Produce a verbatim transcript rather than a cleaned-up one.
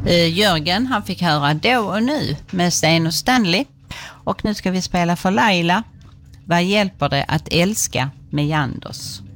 Uh, Jörgen, han fick höra Då och nu med Sten och Stanley. Och nu ska vi spela för Laila. Vad hjälper det att älska med Janders?